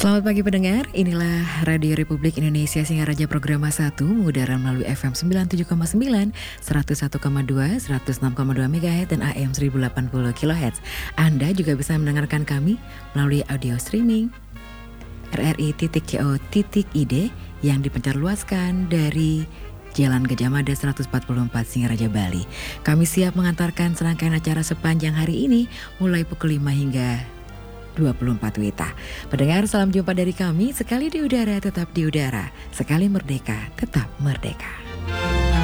Selamat pagi pendengar, inilah Radio Republik Indonesia Singaraja Programa 1 mengudara melalui FM 97,9, 101,2, 106,2 MHz dan AM 1080 kHz. Anda juga bisa mendengarkan kami melalui audio streaming rri.co.id yang dipencarluaskan dari Jalan Gajah Mada 144 Singaraja, Bali. Kami siap mengantarkan serangkaian acara sepanjang hari ini mulai pukul 5 hingga 24 WITA. Pendengar, salam jumpa dari kami. Sekali di udara tetap di udara, sekali merdeka tetap merdeka.